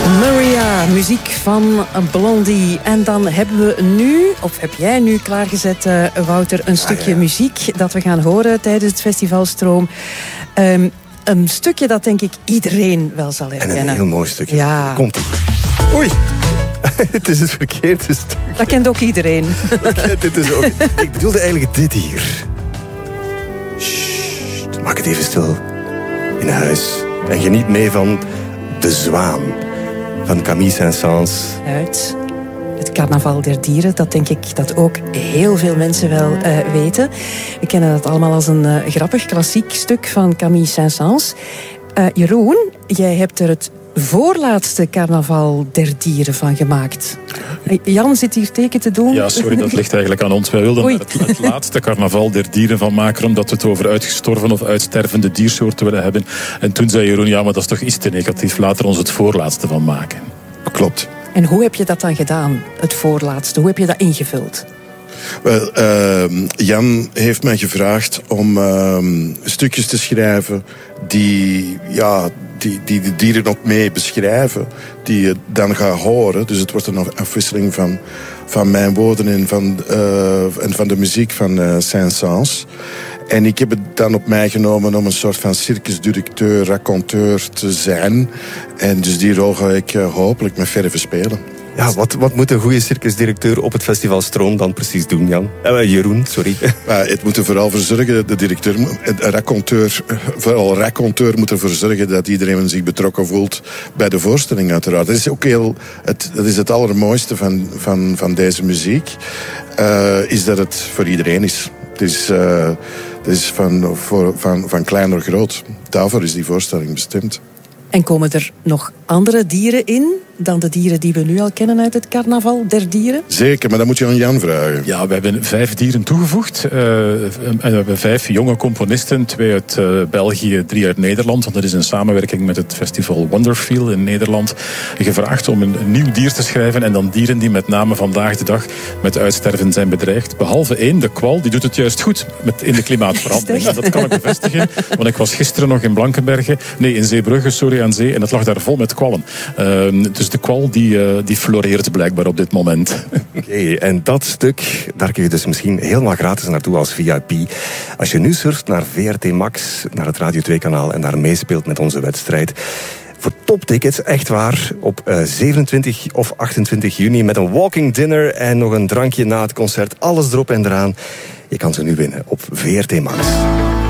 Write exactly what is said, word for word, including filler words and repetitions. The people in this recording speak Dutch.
Maria, muziek van Blondie. En dan hebben we nu, of heb jij nu klaargezet, uh, Wouter, een stukje ah, ja. muziek dat we gaan horen tijdens het festivalstroom. Um, een stukje dat denk ik iedereen wel zal herkennen. En een heel mooi stukje. Ja. Komt-ie. Oei. Het is het verkeerde stuk. Dat kent ook iedereen. Dit is ook... Ik bedoelde eigenlijk dit hier. Sst, maak het even stil. In huis. En geniet mee van De Zwaan. Van Camille Saint-Saëns. Uit het Carnaval der Dieren. Dat denk ik dat ook heel veel mensen wel uh, weten. We kennen dat allemaal als een uh, grappig klassiek stuk van Camille Saint-Saëns. Uh, Jeroen, jij hebt er het voorlaatste Carnaval der Dieren van gemaakt. Jan zit hier teken te doen. Ja, sorry, dat ligt eigenlijk aan ons. Wij wilden er het, het laatste Carnaval der Dieren van maken, omdat we het over uitgestorven of uitstervende diersoorten willen hebben. En toen zei Jeroen, ja, maar dat is toch iets te negatief. Laten we ons het voorlaatste van maken. Klopt. En hoe heb je dat dan gedaan, het voorlaatste? Hoe heb je dat ingevuld? Wel, uh, Jan heeft mij gevraagd om uh, stukjes te schrijven die, ja, die, die de dieren ook mee beschrijven, die je dan gaat horen. Dus het wordt een afwisseling van, van mijn woorden en van, uh, en van de muziek van uh, Saint-Saëns. En ik heb het dan op mij genomen om een soort van circusdirecteur, raconteur te zijn. En dus die rol ga ik uh, hopelijk met verve spelen. Ja, wat, wat moet een goede circusdirecteur op het festival Stroom dan precies doen, Jan? Uh, Jeroen, sorry. Uh, het moet er vooral voor zorgen, de directeur, de raconteur, vooral raconteur moet ervoor zorgen dat iedereen zich betrokken voelt bij de voorstelling uiteraard. Dat is ook heel, het, dat is het allermooiste van, van, van deze muziek, uh, is dat het voor iedereen is. Het is, uh, het is van, voor, van, van klein naar groot. Daarvoor is die voorstelling bestemd. En komen er nog andere dieren in dan de dieren die we nu al kennen uit het Carnaval der Dieren? Zeker, maar dat moet je aan Jan vragen. Ja, we hebben vijf dieren toegevoegd. Uh, en we hebben vijf jonge componisten. Twee uit uh, België, drie uit Nederland. Want dat is een samenwerking met het festival Wonderfeel in Nederland. Gevraagd om een, een nieuw dier te schrijven. En dan dieren die met name vandaag de dag met uitsterven zijn bedreigd. Behalve één, de kwal, die doet het juist goed met, in de klimaatverandering. Dat kan ik bevestigen. Want ik was gisteren nog in Blankenberge. Nee, in Zeebrugge, sorry, aan zee. En het lag daar vol met kwallen. Uh, dus de kwal die, uh, die floreert blijkbaar op dit moment. Oké, okay, en dat stuk, daar kun je dus misschien helemaal gratis naartoe als V I P. Als je nu surft naar V R T Max, naar het Radio twee kanaal en daar meespeelt met onze wedstrijd. Voor toptickets, echt waar, op uh, zevenentwintig of achtentwintig juni met een walking dinner en nog een drankje na het concert. Alles erop en eraan. Je kan ze nu winnen op V R T Max.